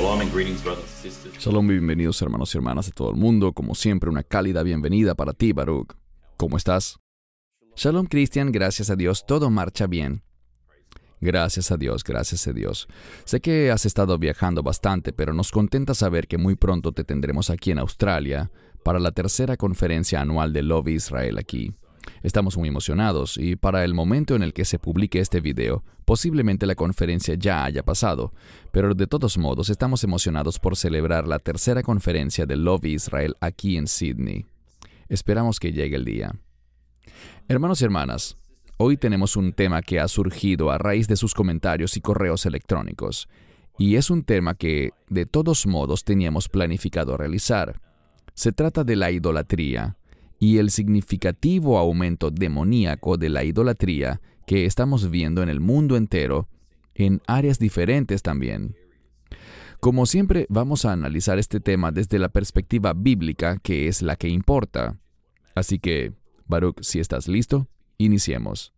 Shalom and greetings, brothers and sisters. Shalom y bienvenidos hermanos y hermanas de todo el mundo. Como siempre, una cálida bienvenida para ti, Baruch. ¿Cómo estás? Shalom, Cristian. Gracias a Dios, todo marcha bien. Gracias a Dios, gracias a Dios. Sé que has estado viajando bastante, pero nos contenta saber que muy pronto te tendremos aquí en Australia para la tercera conferencia anual de Love Israel aquí. Estamos muy emocionados y para el momento en el que se publique este video, posiblemente la conferencia ya haya pasado, pero de todos modos estamos emocionados por celebrar la tercera conferencia de Love Israel aquí en Sydney. Esperamos que llegue el día. Hermanos y hermanas, hoy tenemos un tema que ha surgido a raíz de sus comentarios y correos electrónicos, y es un tema que de todos modos teníamos planificado realizar. Se trata de la idolatría y el significativo aumento demoníaco de la idolatría que estamos viendo en el mundo entero, en áreas diferentes también. Como siempre, vamos a analizar este tema desde la perspectiva bíblica, que es la que importa. Así que, Baruch, si estás listo, iniciemos.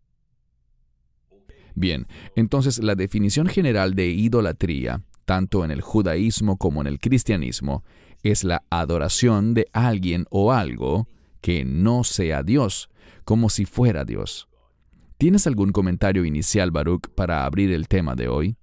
Bien, entonces la definición general de idolatría, tanto en el judaísmo como en el cristianismo, es la adoración de alguien o algo que no sea Dios, como si fuera Dios. ¿Tienes algún comentario inicial, Baruch, para abrir el tema de hoy?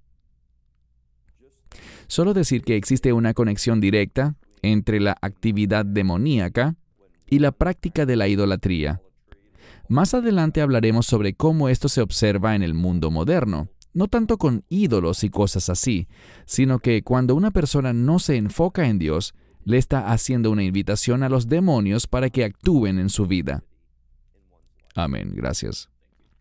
Solo decir que existe una conexión directa entre la actividad demoníaca y la práctica de la idolatría. Más adelante hablaremos sobre cómo esto se observa en el mundo moderno, no tanto con ídolos y cosas así, sino que cuando una persona no se enfoca en Dios, le está haciendo una invitación a los demonios para que actúen en su vida. Amén, gracias.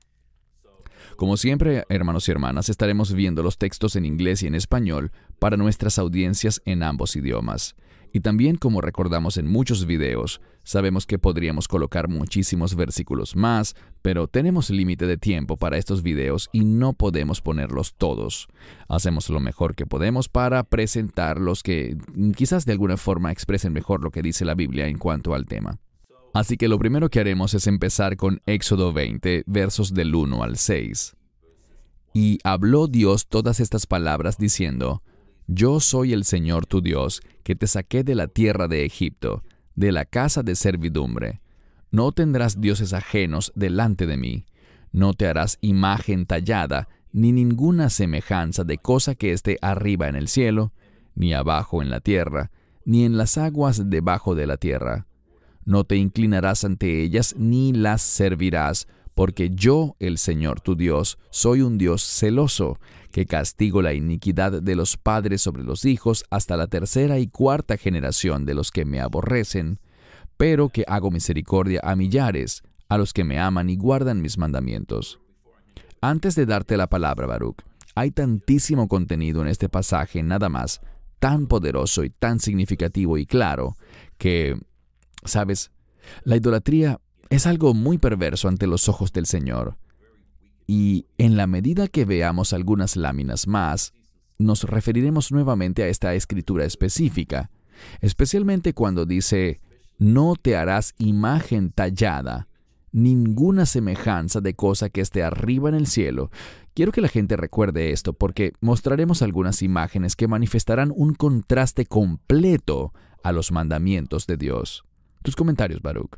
Como siempre, hermanos y hermanas, estaremos viendo los textos en inglés y en español para nuestras audiencias en ambos idiomas. Y también, como recordamos en muchos videos, sabemos que podríamos colocar muchísimos versículos más, pero tenemos límite de tiempo para estos videos y no podemos ponerlos todos. Hacemos lo mejor que podemos para presentar los que quizás de alguna forma expresen mejor lo que dice la Biblia en cuanto al tema. Así que lo primero que haremos es empezar con Éxodo 20, versos del 1 al 6. Y habló Dios todas estas palabras diciendo: Yo soy el Señor tu Dios, que te saqué de la tierra de Egipto, de la casa de servidumbre. No tendrás dioses ajenos delante de mí. No te harás imagen tallada, ni ninguna semejanza de cosa que esté arriba en el cielo, ni abajo en la tierra, ni en las aguas debajo de la tierra. No te inclinarás ante ellas, ni las servirás, porque yo, el Señor tu Dios, soy un Dios celoso, que castigo la iniquidad de los padres sobre los hijos hasta la tercera y cuarta generación de los que me aborrecen, pero que hago misericordia a millares, a los que me aman y guardan mis mandamientos. Antes de darte la palabra, Baruch, hay tantísimo contenido en este pasaje nada más, tan poderoso y tan significativo y claro, que, ¿sabes? La idolatría es algo muy perverso ante los ojos del Señor. Y en la medida que veamos algunas láminas más, nos referiremos nuevamente a esta escritura específica, especialmente cuando dice: no te harás imagen tallada, ninguna semejanza de cosa que esté arriba en el cielo. Quiero que la gente recuerde esto porque mostraremos algunas imágenes que manifestarán un contraste completo a los mandamientos de Dios. Tus comentarios, Baruch.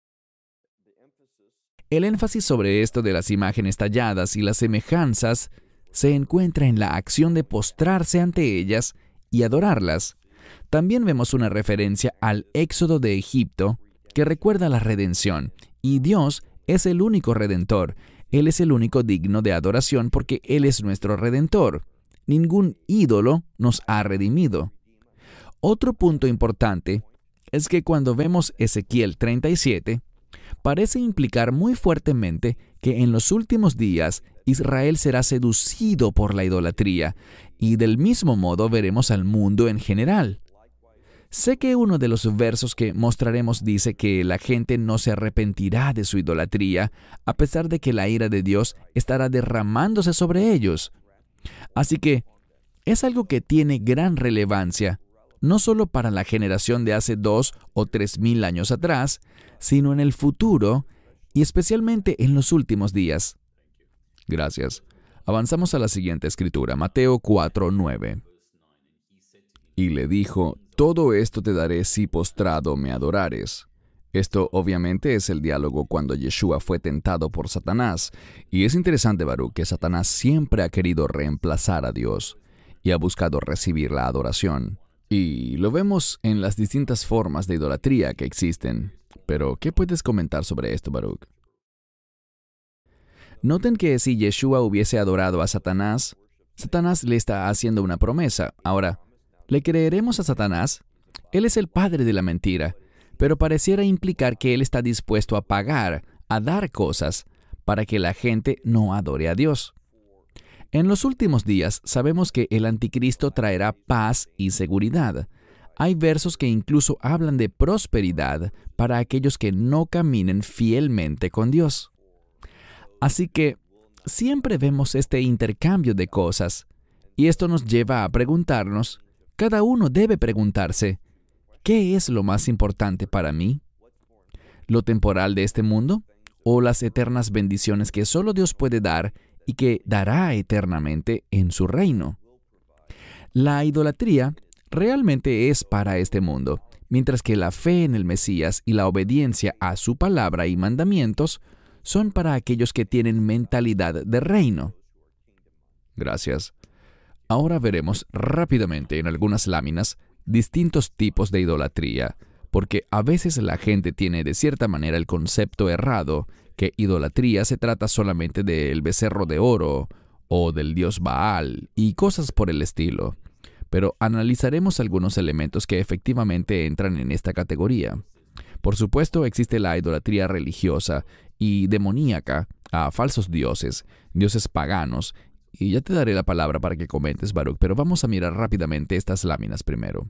El énfasis sobre esto de las imágenes talladas y las semejanzas se encuentra en la acción de postrarse ante ellas y adorarlas. También vemos una referencia al éxodo de Egipto que recuerda la redención, y Dios es el único redentor. Él es el único digno de adoración porque Él es nuestro redentor. Ningún ídolo nos ha redimido. Otro punto importante es que cuando vemos Ezequiel 37, parece implicar muy fuertemente que en los últimos días Israel será seducido por la idolatría, y del mismo modo veremos al mundo en general. Sé que uno de los versos que mostraremos dice que la gente no se arrepentirá de su idolatría, a pesar de que la ira de Dios estará derramándose sobre ellos. Así que es algo que tiene gran relevancia, no solo para la generación de hace 2 o 3,000 años atrás, sino en el futuro y especialmente en los últimos días. Gracias. Avanzamos a la siguiente escritura, Mateo 4:9. y le dijo, «Todo esto te daré si postrado me adorares». Esto obviamente es el diálogo cuando Yeshua fue tentado por Satanás. Y es interesante, Baruch, que Satanás siempre ha querido reemplazar a Dios y ha buscado recibir la adoración. Y lo vemos en las distintas formas de idolatría que existen. Pero, ¿qué puedes comentar sobre esto, Baruch? Noten que si Yeshua hubiese adorado a Satanás, Satanás le está haciendo una promesa. Ahora, ¿le creeremos a Satanás? Él es el padre de la mentira, pero pareciera implicar que él está dispuesto a pagar, a dar cosas, para que la gente no adore a Dios. En los últimos días sabemos que el anticristo traerá paz y seguridad. Hay versos que incluso hablan de prosperidad para aquellos que no caminen fielmente con Dios. Así que siempre vemos este intercambio de cosas, y esto nos lleva a preguntarnos, cada uno debe preguntarse, ¿qué es lo más importante para mí? ¿Lo temporal de este mundo o las eternas bendiciones que solo Dios puede dar y que dará eternamente en su reino? La idolatría realmente es para este mundo, mientras que la fe en el Mesías y la obediencia a su palabra y mandamientos son para aquellos que tienen mentalidad de reino. Gracias. Ahora veremos rápidamente en algunas láminas distintos tipos de idolatría, porque a veces la gente tiene de cierta manera el concepto errado que idolatría se trata solamente del becerro de oro o del dios Baal y cosas por el estilo. Pero analizaremos algunos elementos que efectivamente entran en esta categoría. Por supuesto, existe la idolatría religiosa y demoníaca a falsos dioses, dioses paganos, y ya te daré la palabra para que comentes, Baruch, pero vamos a mirar rápidamente estas láminas primero.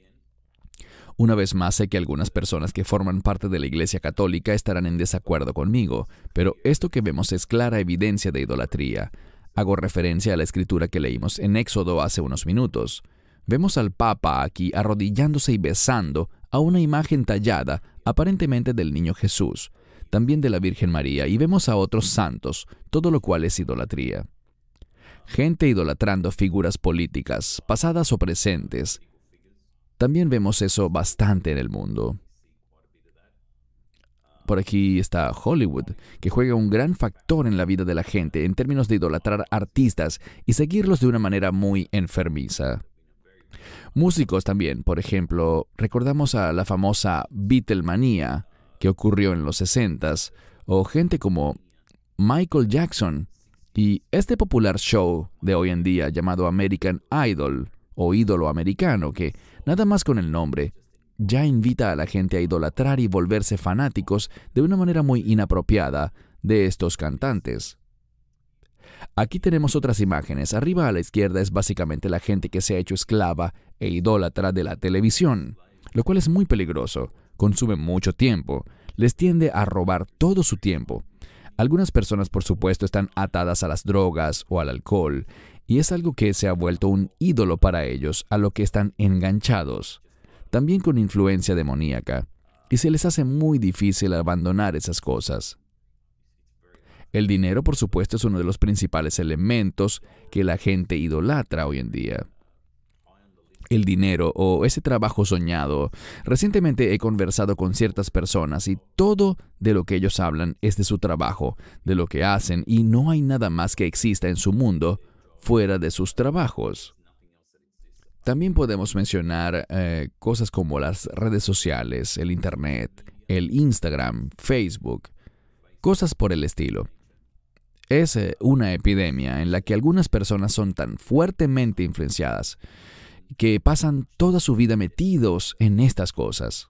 Una vez más, sé que algunas personas que forman parte de la Iglesia Católica estarán en desacuerdo conmigo, pero esto que vemos es clara evidencia de idolatría. Hago referencia a la escritura que leímos en Éxodo hace unos minutos. Vemos al Papa aquí arrodillándose y besando a una imagen tallada, aparentemente del niño Jesús, también de la Virgen María, y vemos a otros santos, todo lo cual es idolatría. Gente idolatrando figuras políticas, pasadas o presentes. También vemos eso bastante en el mundo. Por aquí está Hollywood, que juega un gran factor en la vida de la gente en términos de idolatrar artistas y seguirlos de una manera muy enfermiza. Músicos también, por ejemplo, recordamos a la famosa Beatlemanía que ocurrió en los 60s, o gente como Michael Jackson y este popular show de hoy en día llamado American Idol o ídolo americano, que nada más con el nombre ya invita a la gente a idolatrar y volverse fanáticos de una manera muy inapropiada de estos cantantes. Aquí tenemos otras imágenes. Arriba a la izquierda es básicamente la gente que se ha hecho esclava e idólatra de la televisión, lo cual es muy peligroso. Consume mucho tiempo, les tiende a robar todo su tiempo. Algunas personas, por supuesto, están atadas a las drogas o al alcohol, y es algo que se ha vuelto un ídolo para ellos, a lo que están enganchados, también con influencia demoníaca, y se les hace muy difícil abandonar esas cosas. El dinero, por supuesto, es uno de los principales elementos que la gente idolatra hoy en día. El dinero o ese trabajo soñado. Recientemente he conversado con ciertas personas y todo de lo que ellos hablan es de su trabajo, de lo que hacen, y no hay nada más que exista en su mundo fuera de sus trabajos. También podemos mencionar cosas como las redes sociales, el Internet, el Instagram, Facebook, cosas por el estilo. Es una epidemia en la que algunas personas son tan fuertemente influenciadas que pasan toda su vida metidos en estas cosas.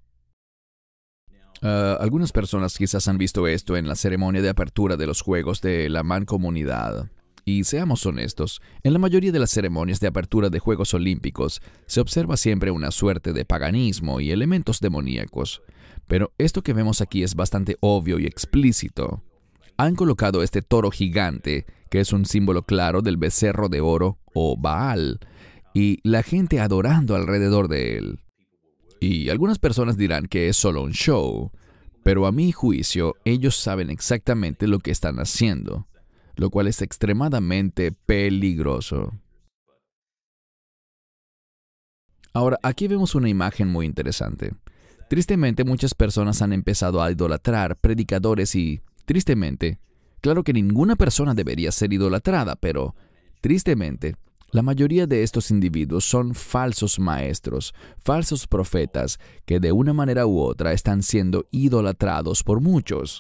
Algunas personas quizás han visto esto en la ceremonia de apertura de los Juegos de la Mancomunidad. Y seamos honestos, en la mayoría de las ceremonias de apertura de Juegos Olímpicos se observa siempre una suerte de paganismo y elementos demoníacos. Pero esto que vemos aquí es bastante obvio y explícito. Han colocado este toro gigante, que es un símbolo claro del becerro de oro o Baal, y la gente adorando alrededor de él. Y algunas personas dirán que es solo un show, pero a mi juicio ellos saben exactamente lo que están haciendo, lo cual es extremadamente peligroso. Ahora, aquí vemos una imagen muy interesante. Tristemente, muchas personas han empezado a idolatrar predicadores y, tristemente, claro que ninguna persona debería ser idolatrada, pero, tristemente, la mayoría de estos individuos son falsos maestros, falsos profetas, que de una manera u otra están siendo idolatrados por muchos.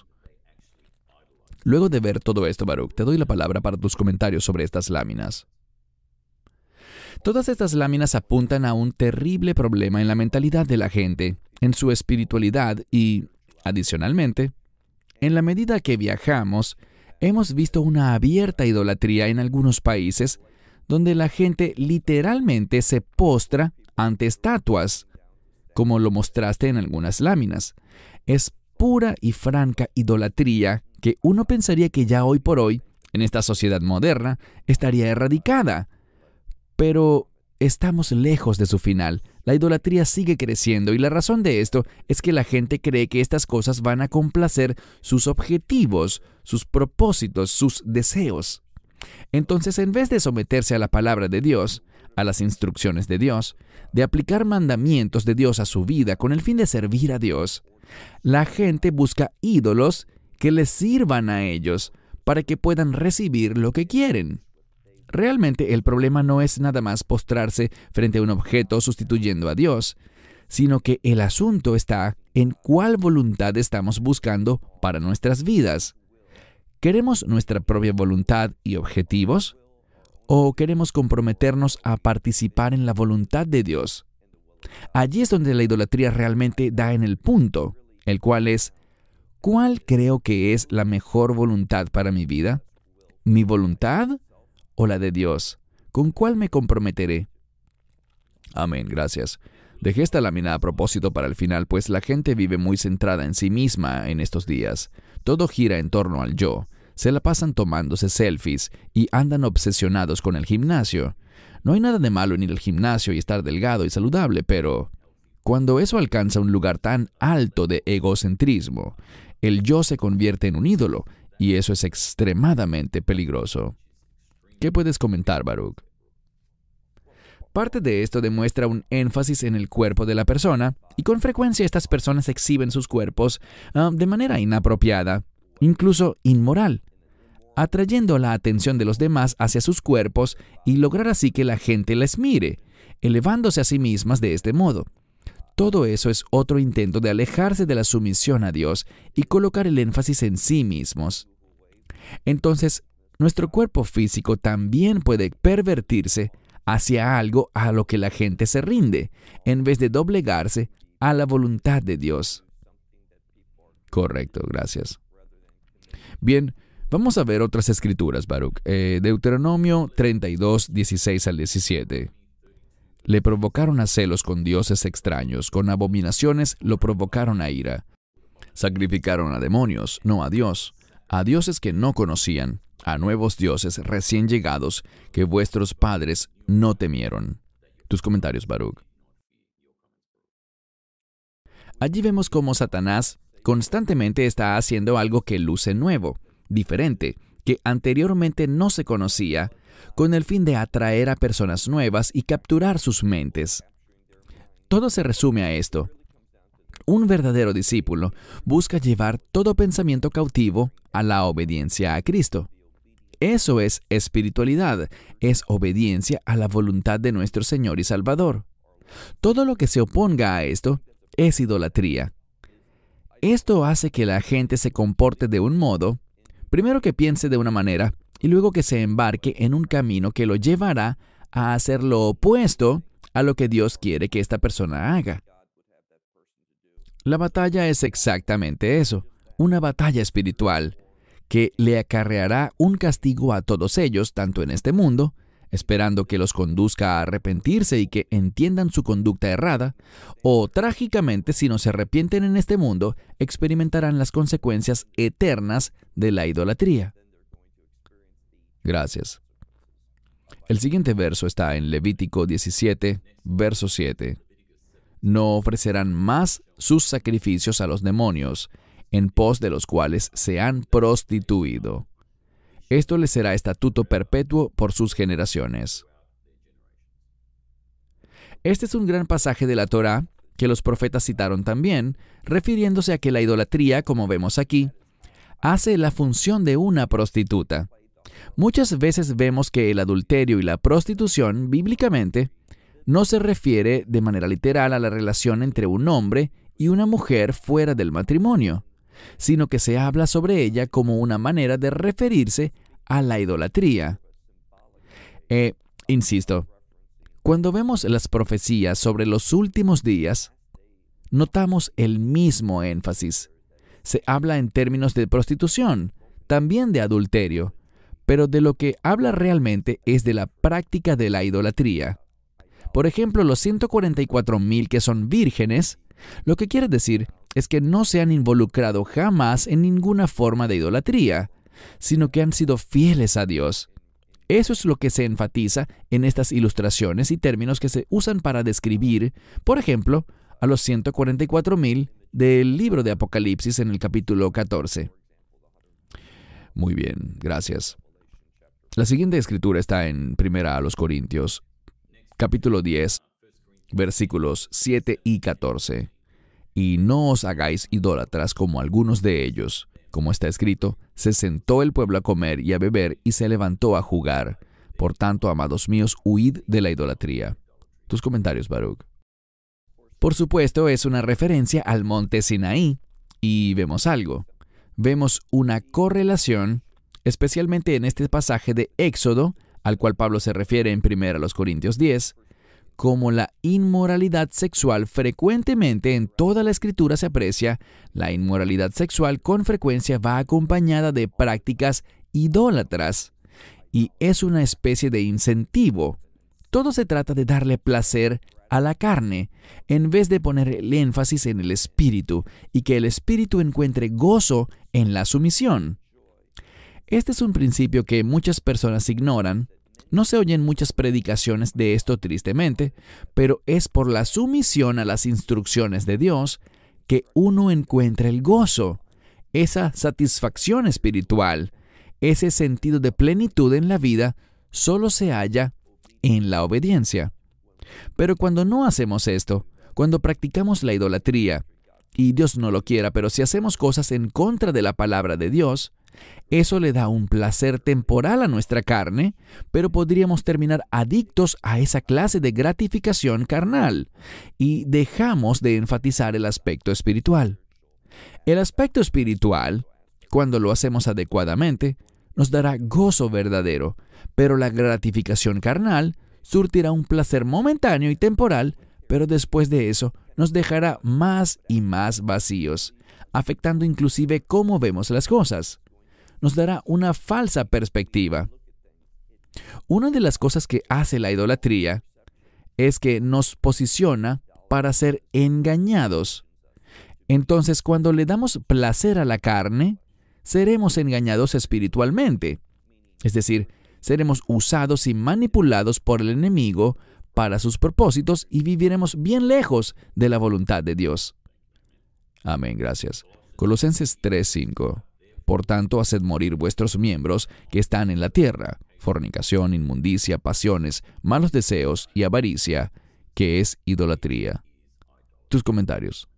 Luego de ver todo esto, Baruch, te doy la palabra para tus comentarios sobre estas láminas. Todas estas láminas apuntan a un terrible problema en la mentalidad de la gente, en su espiritualidad y, adicionalmente, en la medida que viajamos, hemos visto una abierta idolatría en algunos países donde la gente literalmente se postra ante estatuas, como lo mostraste en algunas láminas. Es pura y franca idolatría que uno pensaría que ya hoy por hoy, en esta sociedad moderna, estaría erradicada. Pero estamos lejos de su final. La idolatría sigue creciendo y la razón de esto es que la gente cree que estas cosas van a complacer sus objetivos, sus propósitos, sus deseos. Entonces, en vez de someterse a la palabra de Dios, a las instrucciones de Dios, de aplicar mandamientos de Dios a su vida con el fin de servir a Dios, la gente busca ídolos que les sirvan a ellos para que puedan recibir lo que quieren. Realmente el problema no es nada más postrarse frente a un objeto sustituyendo a Dios, sino que el asunto está en cuál voluntad estamos buscando para nuestras vidas. ¿Queremos nuestra propia voluntad y objetivos? ¿O queremos comprometernos a participar en la voluntad de Dios? Allí es donde la idolatría realmente da en el punto, el cual es, ¿cuál creo que es la mejor voluntad para mi vida? ¿Mi voluntad o la de Dios? ¿Con cuál me comprometeré? Amén, gracias. Dejé esta lámina a propósito para el final, pues la gente vive muy centrada en sí misma en estos días. Todo gira en torno al yo. Se la pasan tomándose selfies y andan obsesionados con el gimnasio. No hay nada de malo en ir al gimnasio y estar delgado y saludable, pero cuando eso alcanza un lugar tan alto de egocentrismo, el yo se convierte en un ídolo, y eso es extremadamente peligroso. ¿Qué puedes comentar, Baruch? Parte de esto demuestra un énfasis en el cuerpo de la persona, y con frecuencia estas personas exhiben sus cuerpos de manera inapropiada, incluso inmoral, atrayendo la atención de los demás hacia sus cuerpos y lograr así que la gente les mire, elevándose a sí mismas de este modo. Todo eso es otro intento de alejarse de la sumisión a Dios y colocar el énfasis en sí mismos. Entonces, nuestro cuerpo físico también puede pervertirse hacia algo a lo que la gente se rinde, en vez de doblegarse a la voluntad de Dios. Correcto, gracias. Bien, vamos a ver otras escrituras, Baruch. Deuteronomio 32, 16 al 17. Le provocaron a celos con dioses extraños, con abominaciones lo provocaron a ira. Sacrificaron a demonios, no a Dios, a dioses que no conocían, a nuevos dioses recién llegados que vuestros padres no temieron. Tus comentarios, Baruch. Allí vemos cómo Satanás constantemente está haciendo algo que luce nuevo, diferente, que anteriormente no se conocía, con el fin de atraer a personas nuevas y capturar sus mentes. Todo se resume a esto. Un verdadero discípulo busca llevar todo pensamiento cautivo a la obediencia a Cristo. Eso es espiritualidad, es obediencia a la voluntad de nuestro Señor y Salvador. Todo lo que se oponga a esto es idolatría. Esto hace que la gente se comporte de un modo, primero que piense de una manera, y luego que se embarque en un camino que lo llevará a hacer lo opuesto a lo que Dios quiere que esta persona haga. La batalla es exactamente eso, una batalla espiritual, que le acarreará un castigo a todos ellos, tanto en este mundo, esperando que los conduzca a arrepentirse y que entiendan su conducta errada, o trágicamente, si no se arrepienten en este mundo, experimentarán las consecuencias eternas de la idolatría. Gracias. El siguiente verso está en Levítico 17, verso 7. No ofrecerán más sus sacrificios a los demonios, en pos de los cuales se han prostituido. Esto les será estatuto perpetuo por sus generaciones. Este es un gran pasaje de la Torá que los profetas citaron también, refiriéndose a que la idolatría, como vemos aquí, hace la función de una prostituta. Muchas veces vemos que el adulterio y la prostitución, bíblicamente, no se refiere de manera literal a la relación entre un hombre y una mujer fuera del matrimonio, sino que se habla sobre ella como una manera de referirse a la idolatría. Insisto, cuando vemos las profecías sobre los últimos días, notamos el mismo énfasis. Se habla en términos de prostitución, también de adulterio, pero de lo que habla realmente es de la práctica de la idolatría. Por ejemplo, los 144,000 que son vírgenes, lo que quiere decir es que no se han involucrado jamás en ninguna forma de idolatría, sino que han sido fieles a Dios. Eso es lo que se enfatiza en estas ilustraciones y términos que se usan para describir, por ejemplo, a los 144,000 del libro de Apocalipsis en el capítulo 14. Muy bien, gracias. La siguiente escritura está en 1 Corintios, capítulo 10, versículos 7 y 14. Y no os hagáis idólatras como algunos de ellos. Como está escrito, se sentó el pueblo a comer y a beber y se levantó a jugar. Por tanto, amados míos, huid de la idolatría. Tus comentarios, Baruch. Por supuesto, es una referencia al monte Sinaí. Y vemos algo. Vemos una correlación, especialmente en este pasaje de Éxodo, al cual Pablo se refiere en 1 Corintios 10, como la inmoralidad sexual frecuentemente en toda la Escritura se aprecia, la inmoralidad sexual con frecuencia va acompañada de prácticas idólatras y es una especie de incentivo. Todo se trata de darle placer a la carne, en vez de poner el énfasis en el espíritu y que el espíritu encuentre gozo en la sumisión. Este es un principio que muchas personas ignoran. No se oyen muchas predicaciones de esto tristemente, pero es por la sumisión a las instrucciones de Dios que uno encuentra el gozo, esa satisfacción espiritual, ese sentido de plenitud en la vida, solo se halla en la obediencia. Pero cuando no hacemos esto, cuando practicamos la idolatría, y Dios no lo quiera, pero si hacemos cosas en contra de la palabra de Dios, eso le da un placer temporal a nuestra carne, pero podríamos terminar adictos a esa clase de gratificación carnal y dejamos de enfatizar el aspecto espiritual. El aspecto espiritual, cuando lo hacemos adecuadamente, nos dará gozo verdadero, pero la gratificación carnal surtirá un placer momentáneo y temporal, pero después de eso nos dejará más y más vacíos, afectando inclusive cómo vemos las cosas. Nos dará una falsa perspectiva. Una de las cosas que hace la idolatría es que nos posiciona para ser engañados. Entonces, cuando le damos placer a la carne, seremos engañados espiritualmente. Es decir, seremos usados y manipulados por el enemigo para sus propósitos y viviremos bien lejos de la voluntad de Dios. Amén, gracias. Colosenses 3:5. Por tanto, haced morir vuestros miembros que están en la tierra, fornicación, inmundicia, pasiones, malos deseos y avaricia, que es idolatría. Tus comentarios.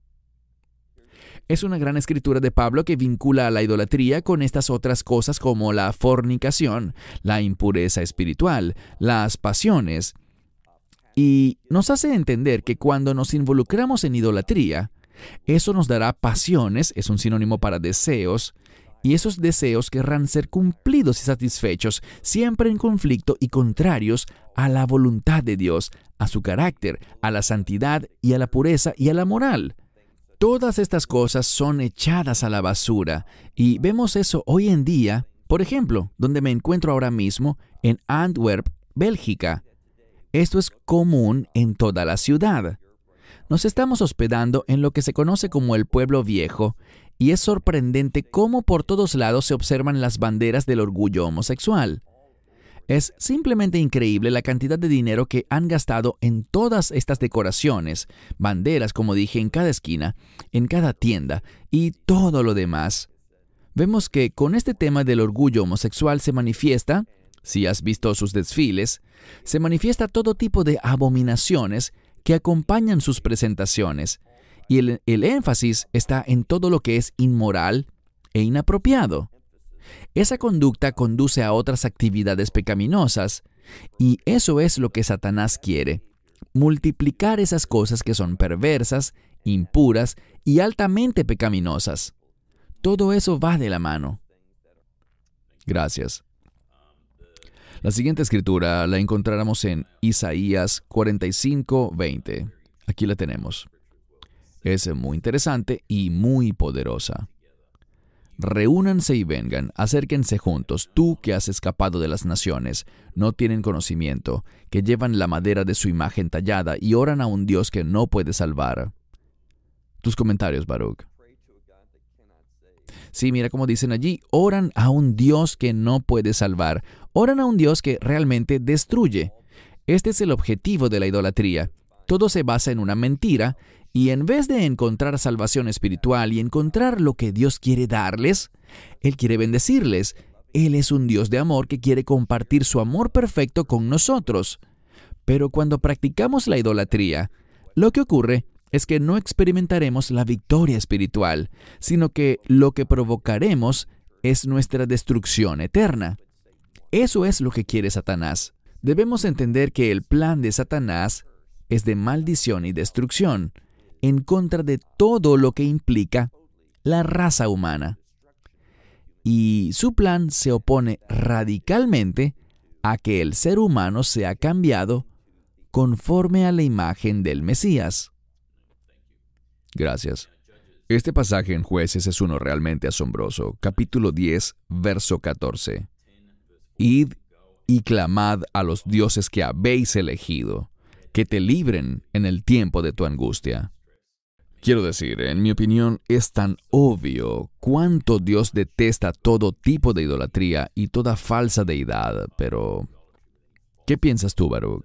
Es una gran escritura de Pablo que vincula a la idolatría con estas otras cosas como la fornicación, la impureza espiritual, las pasiones, y nos hace entender que cuando nos involucramos en idolatría, eso nos dará pasiones, es un sinónimo para deseos, y esos deseos querrán ser cumplidos y satisfechos, siempre en conflicto y contrarios a la voluntad de Dios, a su carácter, a la santidad y a la pureza y a la moral. Todas estas cosas son echadas a la basura, y vemos eso hoy en día, por ejemplo, donde me encuentro ahora mismo, en Antwerp, Bélgica. Esto es común en toda la ciudad. Nos estamos hospedando en lo que se conoce como el Pueblo Viejo, y es sorprendente cómo por todos lados se observan las banderas del orgullo homosexual. Es simplemente increíble la cantidad de dinero que han gastado en todas estas decoraciones, banderas, como dije, en cada esquina, en cada tienda y todo lo demás. Vemos que con este tema del orgullo homosexual se manifiesta, Si has visto sus desfiles, se manifiesta todo tipo de abominaciones que acompañan sus presentaciones, y el énfasis está en todo lo que es inmoral e inapropiado. Esa conducta conduce a otras actividades pecaminosas, y eso es lo que Satanás quiere: multiplicar esas cosas que son perversas, impuras y altamente pecaminosas. Todo eso va de la mano. Gracias. La siguiente escritura la encontraremos en Isaías 45:20. Aquí la tenemos. Es muy interesante y muy poderosa. Reúnanse y vengan, acérquense juntos, tú que has escapado de las naciones, no tienen conocimiento, que llevan la madera de su imagen tallada y oran a un Dios que no puede salvar. Tus comentarios, Baruch. Sí, mira cómo dicen allí, oran a un Dios que no puede salvar. Oran a un Dios que realmente destruye. Este es el objetivo de la idolatría. Todo se basa en una mentira, y en vez de encontrar salvación espiritual y encontrar lo que Dios quiere darles, Él quiere bendecirles. Él es un Dios de amor que quiere compartir su amor perfecto con nosotros. Pero cuando practicamos la idolatría, lo que ocurre es que no experimentaremos la victoria espiritual, sino que lo que provocaremos es nuestra destrucción eterna. Eso es lo que quiere Satanás. Debemos entender que el plan de Satanás es de maldición y destrucción, en contra de todo lo que implica la raza humana. Y su plan se opone radicalmente a que el ser humano sea cambiado conforme a la imagen del Mesías. Gracias. Este pasaje en Jueces es uno realmente asombroso. Capítulo 10, verso 14. Id y clamad a los dioses que habéis elegido, que te libren en el tiempo de tu angustia. Quiero decir, en mi opinión, es tan obvio cuánto Dios detesta todo tipo de idolatría y toda falsa deidad, pero ¿qué piensas tú, Baruch?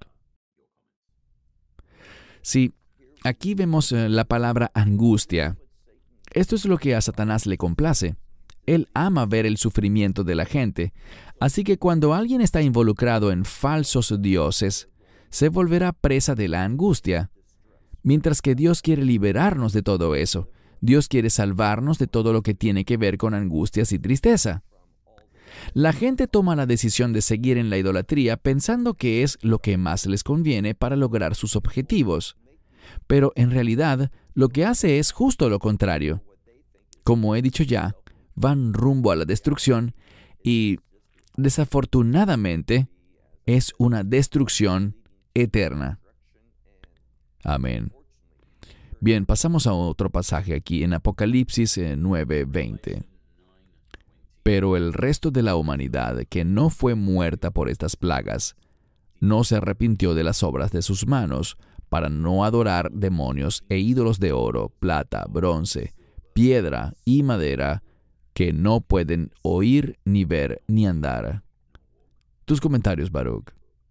Sí, aquí vemos la palabra angustia. Esto es lo que a Satanás le complace. Él ama ver el sufrimiento de la gente, así que cuando alguien está involucrado en falsos dioses, se volverá presa de la angustia. Mientras que Dios quiere liberarnos de todo eso. Dios quiere salvarnos de todo lo que tiene que ver con angustias y tristeza. La gente toma la decisión de seguir en la idolatría pensando que es lo que más les conviene para lograr sus objetivos. Pero en realidad, lo que hace es justo lo contrario. Como he dicho ya, van rumbo a la destrucción y, desafortunadamente, es una destrucción eterna. Amén. Bien, pasamos a otro pasaje aquí en Apocalipsis 9:20. Pero el resto de la humanidad que no fue muerta por estas plagas, no se arrepintió de las obras de sus manos, para no adorar demonios e ídolos de oro, plata, bronce, piedra y madera, que no pueden oír, ni ver, ni andar. Tus comentarios, Baruch.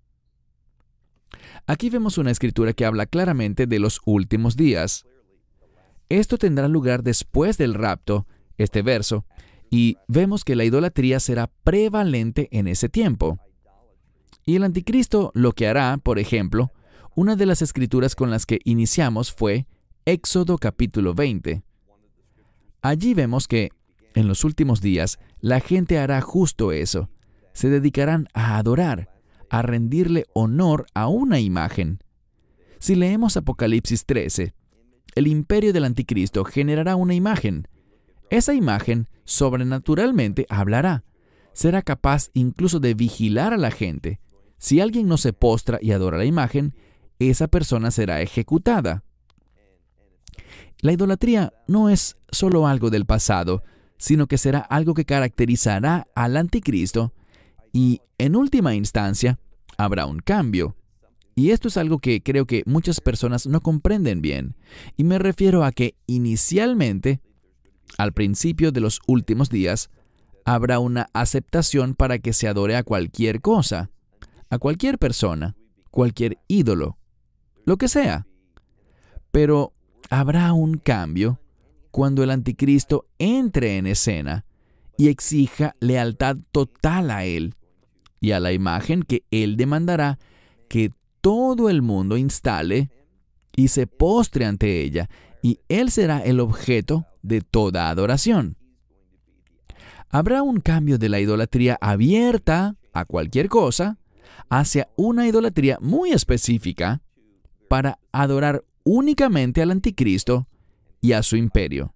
Aquí vemos una escritura que habla claramente de los últimos días. Esto tendrá lugar después del rapto, este verso, y vemos que la idolatría será prevalente en ese tiempo. Y el anticristo lo que hará, por ejemplo, una de las escrituras con las que iniciamos fue Éxodo capítulo 20. Allí vemos que, en los últimos días, la gente hará justo eso. Se dedicarán a adorar, a rendirle honor a una imagen. Si leemos Apocalipsis 13, el imperio del anticristo generará una imagen. Esa imagen sobrenaturalmente hablará. Será capaz incluso de vigilar a la gente. Si alguien no se postra y adora la imagen, esa persona será ejecutada. La idolatría no es solo algo del pasado, sino que será algo que caracterizará al anticristo. Y, en última instancia, habrá un cambio. Y esto es algo que creo que muchas personas no comprenden bien. Y me refiero a que, inicialmente, al principio de los últimos días, habrá una aceptación para que se adore a cualquier cosa, a cualquier persona, cualquier ídolo, lo que sea. Pero habrá un cambio cuando el anticristo entre en escena y exija lealtad total a él. y a la imagen que Él demandará que todo el mundo instale y se postre ante ella, y Él será el objeto de toda adoración. Habrá un cambio de la idolatría abierta a cualquier cosa hacia una idolatría muy específica para adorar únicamente al anticristo y a su imperio.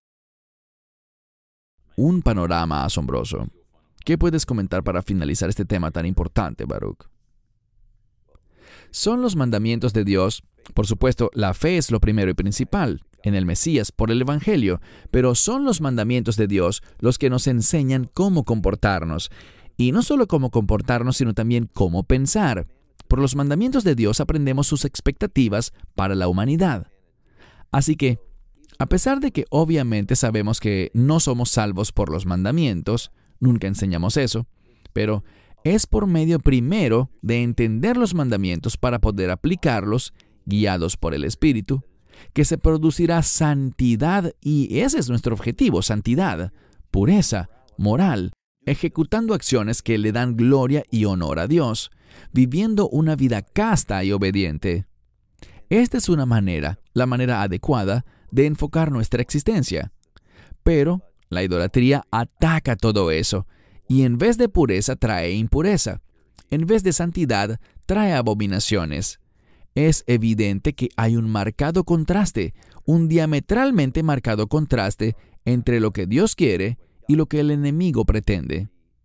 Un panorama asombroso. ¿Qué puedes comentar para finalizar este tema tan importante, Baruch? Son los mandamientos de Dios. Por supuesto, la fe es lo primero y principal en el Mesías por el Evangelio, pero son los mandamientos de Dios los que nos enseñan cómo comportarnos. Y no solo cómo comportarnos, sino también cómo pensar. Por los mandamientos de Dios aprendemos sus expectativas para la humanidad. Así que, a pesar de que obviamente sabemos que no somos salvos por los mandamientos, nunca enseñamos eso, pero es por medio primero de entender los mandamientos para poder aplicarlos, guiados por el Espíritu, que se producirá santidad, y ese es nuestro objetivo, santidad, pureza, moral, ejecutando acciones que le dan gloria y honor a Dios, viviendo una vida casta y obediente. Esta es una manera, la manera adecuada, de enfocar nuestra existencia. Pero la idolatría ataca todo eso, y en vez de pureza trae impureza. En vez de santidad trae abominaciones. Es evidente que hay un marcado contraste, un diametralmente marcado contraste entre lo que Dios quiere y lo que el enemigo pretende.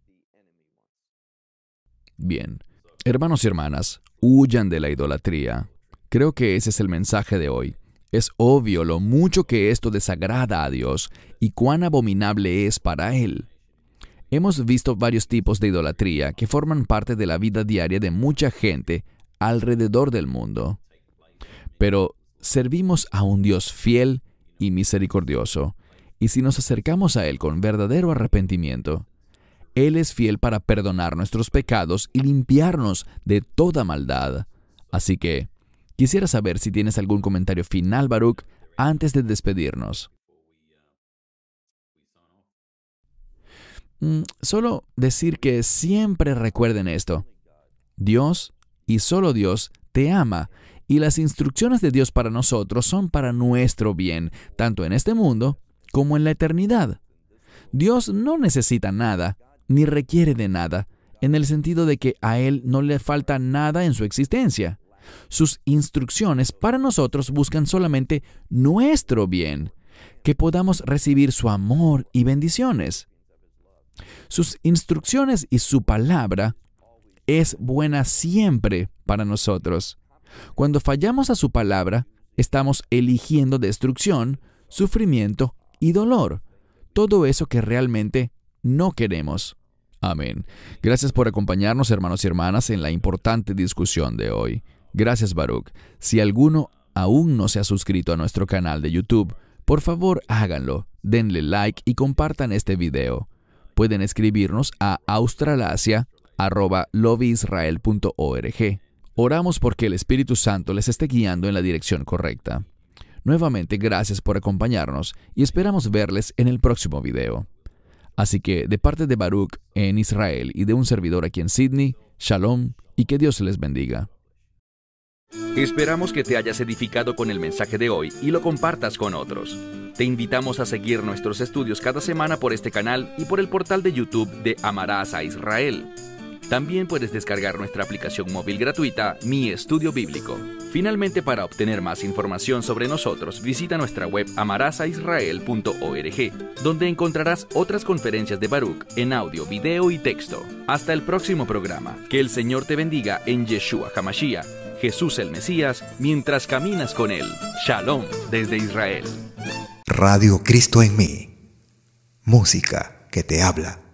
Bien, hermanos y hermanas, huyan de la idolatría. Creo que ese es el mensaje de hoy. Es obvio lo mucho que esto desagrada a Dios y cuán abominable es para Él. Hemos visto varios tipos de idolatría que forman parte de la vida diaria de mucha gente alrededor del mundo. Pero servimos a un Dios fiel y misericordioso, y si nos acercamos a Él con verdadero arrepentimiento, Él es fiel para perdonar nuestros pecados y limpiarnos de toda maldad. Así que, quisiera saber si tienes algún comentario final, Baruch, antes de despedirnos. Solo decir que siempre recuerden esto. Dios, y solo Dios, te ama, y las instrucciones de Dios para nosotros son para nuestro bien, tanto en este mundo como en la eternidad. Dios no necesita nada, ni requiere de nada, en el sentido de que a Él no le falta nada en su existencia. Sus instrucciones para nosotros buscan solamente nuestro bien, que podamos recibir su amor y bendiciones. Sus instrucciones y su palabra es buena siempre para nosotros. Cuando fallamos a su palabra, estamos eligiendo destrucción, sufrimiento y dolor. Todo eso que realmente no queremos. Amén. Gracias por acompañarnos, hermanos y hermanas, en la importante discusión de hoy. Gracias, Baruch. Si alguno aún no se ha suscrito a nuestro canal de YouTube, por favor háganlo, denle like y compartan este video. Pueden escribirnos a australasia@lovisrael.org. Oramos porque el Espíritu Santo les esté guiando en la dirección correcta. Nuevamente, gracias por acompañarnos y esperamos verles en el próximo video. Así que, de parte de Baruch en Israel y de un servidor aquí en Sydney, Shalom y que Dios les bendiga. Esperamos que te hayas edificado con el mensaje de hoy y lo compartas con otros. Te invitamos a seguir nuestros estudios cada semana por este canal y por el portal de YouTube de Amarás a Israel. También puedes descargar nuestra aplicación móvil gratuita, Mi Estudio Bíblico. Finalmente, para obtener más información sobre nosotros, visita nuestra web amarasaisrael.org, donde encontrarás otras conferencias de Baruch en audio, video y texto. Hasta el próximo programa. Que el Señor te bendiga en Yeshua HaMashiach, Jesús el Mesías, mientras caminas con Él. Shalom desde Israel. Radio Cristo en mí. Música que te habla.